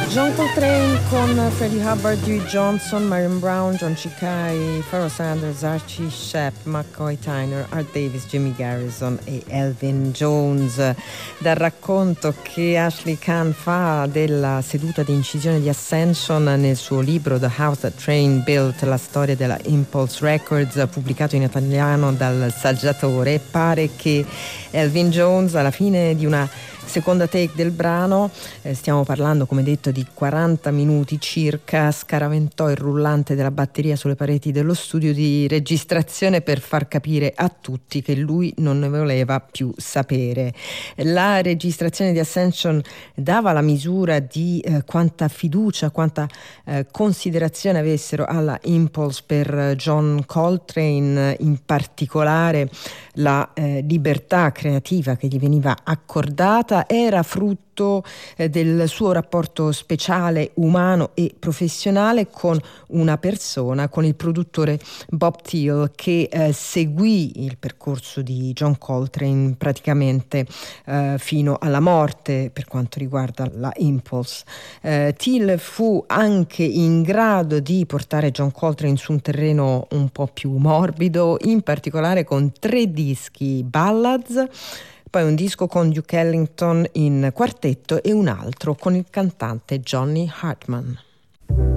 John Coltrane con Freddie Hubbard, Dewey Johnson, Marion Brown, John Ciccai, Pharoah Sanders, Archie Shepp, McCoy Tyner, Art Davis, Jimmy Garrison e Elvin Jones. Dal racconto che Ashley Kahn fa della seduta di incisione di Ascension nel suo libro The House That Train Built, la storia della Impulse Records, pubblicato in italiano dal Saggiatore, pare che Elvin Jones alla fine di una seconda take del brano, stiamo parlando come detto di 40 minuti circa, scaraventò il rullante della batteria sulle pareti dello studio di registrazione per far capire a tutti che lui non ne voleva più sapere. La registrazione di Ascension dava la misura di quanta fiducia, quanta considerazione avessero alla Impulse per John Coltrane, in particolare la libertà creativa che gli veniva accordata era frutto del suo rapporto speciale, umano e professionale con una persona, con il produttore Bob Thiel, che seguì il percorso di John Coltrane praticamente fino alla morte per quanto riguarda la Impulse. Thiel fu anche in grado di portare John Coltrane su un terreno un po' più morbido, in particolare con 3 dischi ballads, poi un disco con Duke Ellington in quartetto e un altro con il cantante Johnny Hartman.